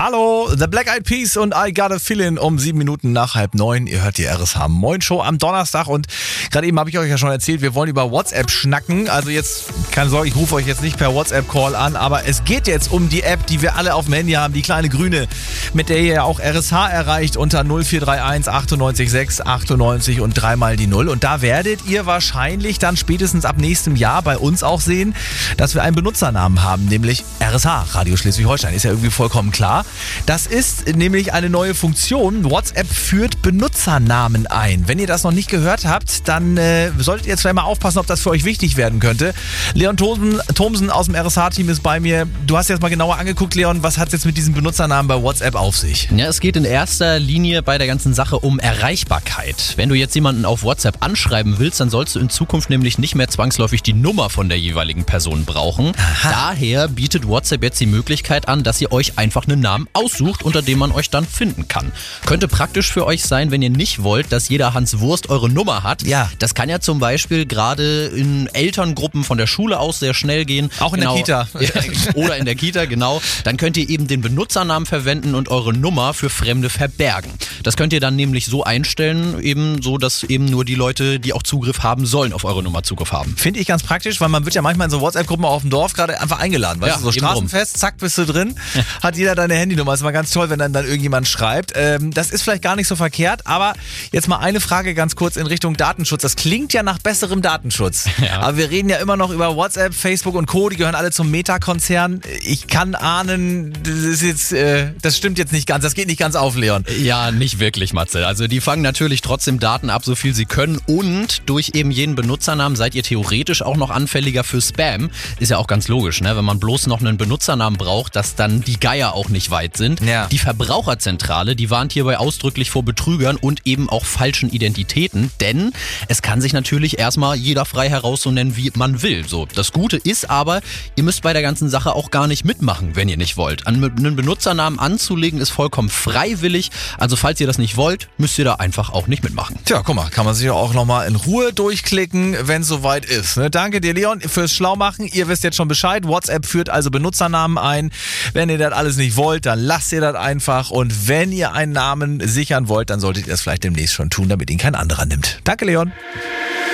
Hallo, The Black Eyed Peas und I Got a Feeling um 7 Minuten nach 8:30. Ihr hört die RSH Moin Show am Donnerstag und gerade eben habe ich euch ja schon erzählt, wir wollen über WhatsApp schnacken. Also jetzt, keine Sorge, ich rufe euch jetzt nicht per WhatsApp-Call an, aber es geht jetzt um die App, die wir alle auf dem Handy haben, die kleine grüne, mit der ihr ja auch RSH erreicht unter 0431 98 6 98 und 3 mal die 0. Und da werdet ihr wahrscheinlich dann spätestens ab nächstem Jahr bei uns auch sehen, dass wir einen Benutzernamen haben, nämlich RSH, Radio Schleswig-Holstein. Ist ja irgendwie vollkommen klar. Das ist nämlich eine neue Funktion. WhatsApp führt Benutzernamen ein. Wenn ihr das noch nicht gehört habt, dann solltet ihr jetzt vielleicht mal aufpassen, ob das für euch wichtig werden könnte. Leon Thomsen aus dem RSH-Team ist bei mir. Du hast jetzt mal genauer angeguckt, Leon. Was hat es jetzt mit diesem Benutzernamen bei WhatsApp auf sich? Ja, es geht in erster Linie bei der ganzen Sache um Erreichbarkeit. Wenn du jetzt jemanden auf WhatsApp anschreiben willst, dann sollst du in Zukunft nämlich nicht mehr zwangsläufig die Nummer von der jeweiligen Person brauchen. Aha. Daher bietet WhatsApp jetzt die Möglichkeit an, dass ihr euch einfach einen Namen aussucht, unter dem man euch dann finden kann. Könnte praktisch für euch sein, wenn ihr nicht wollt, dass jeder Hans Wurst eure Nummer hat. Ja. Das kann ja zum Beispiel gerade in Elterngruppen von der Schule aus sehr schnell gehen. Auch in der Kita. Oder in der Kita, genau. Dann könnt ihr eben den Benutzernamen verwenden und eure Nummer für Fremde verbergen. Das könnt ihr dann nämlich so einstellen, eben so, dass eben nur die Leute, die auch Zugriff haben sollen, auf eure Nummer Zugriff haben. Finde ich ganz praktisch, weil man wird ja manchmal in so WhatsApp-Gruppen auf dem Dorf gerade einfach eingeladen. Weißt Ja, du, so eben Straßenfest, zack, bist du drin, hat jeder deine Handynummer. Ist mal ganz toll, wenn dann irgendjemand schreibt. Das ist vielleicht gar nicht so verkehrt, aber jetzt mal eine Frage ganz kurz in Richtung Datenschutz. Das klingt ja nach besserem Datenschutz. Ja. Aber wir reden ja immer noch über WhatsApp, Facebook und Co., die gehören alle zum Meta-Konzern. Ich kann ahnen, das stimmt jetzt nicht ganz, das geht nicht ganz auf, Leon. Ja, nicht wirklich, Matze. Also die fangen natürlich trotzdem Daten ab, so viel sie können, und durch eben jeden Benutzernamen seid ihr theoretisch auch noch anfälliger für Spam. Ist ja auch ganz logisch, ne? Wenn man bloß noch einen Benutzernamen braucht, dass dann die Geier auch nicht weit sind. Ja. Die Verbraucherzentrale, die warnt hierbei ausdrücklich vor Betrügern und eben auch falschen Identitäten, denn es kann sich natürlich erstmal jeder frei heraus so nennen, wie man will. So, das Gute ist aber, ihr müsst bei der ganzen Sache auch gar nicht mitmachen, wenn ihr nicht wollt. Einen Benutzernamen anzulegen ist vollkommen freiwillig, also falls ihr das nicht wollt, müsst ihr da einfach auch nicht mitmachen. Tja, guck mal, kann man sich ja auch nochmal in Ruhe durchklicken, wenn es soweit ist. Ne? Danke dir, Leon, fürs Schlaumachen. Ihr wisst jetzt schon Bescheid. WhatsApp führt also Benutzernamen ein. Wenn ihr das alles nicht wollt, dann lasst ihr das einfach. Und wenn ihr einen Namen sichern wollt, dann solltet ihr das vielleicht demnächst schon tun, damit ihn kein anderer nimmt. Danke, Leon.